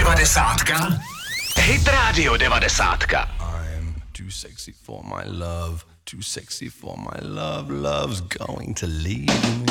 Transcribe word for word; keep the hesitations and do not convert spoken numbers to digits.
devadesátka. Hit Radio devadesátka. I'm too sexy for my love, too sexy for my love, love's going to leave me.